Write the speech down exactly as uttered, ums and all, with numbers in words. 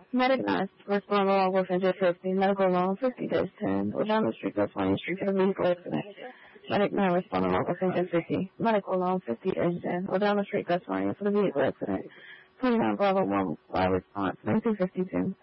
Medic nine, respond along with J fifty, medical along fifty dash ten, or down the street, go twenty street for the vehicle accident. Medic nine, respond along with J fifty, medical along fifty dash ten, or down the street, go twenty for the vehicle accident. twenty-nine Bravo one, live response, nineteen fifty-two.